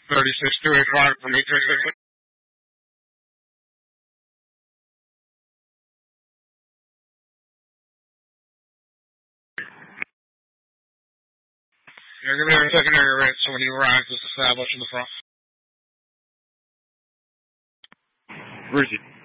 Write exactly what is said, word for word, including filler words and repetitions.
thirty-six two eight five from eight three six. You're going to be secondary rates, so when you arrive, just establish in the front. Where is he?